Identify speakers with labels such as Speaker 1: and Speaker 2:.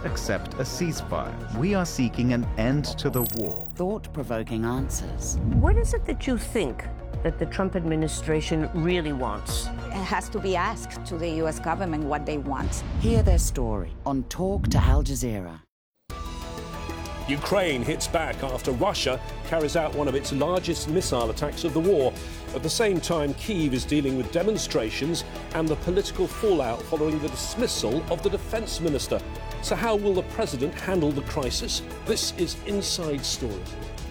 Speaker 1: accept a ceasefire. We are seeking an end to the war.
Speaker 2: Thought-provoking answers.
Speaker 3: What is it that you think that the Trump administration really wants?
Speaker 4: It has to be asked to the U.S. government what they want.
Speaker 2: Hear their story on Talk to Al Jazeera.
Speaker 5: Ukraine hits back after Russia carries out one of its largest missile attacks of the war. At the same time, Kyiv is dealing with demonstrations and the political fallout following the dismissal of the defence minister. So how will the president handle the crisis? This is Inside Story.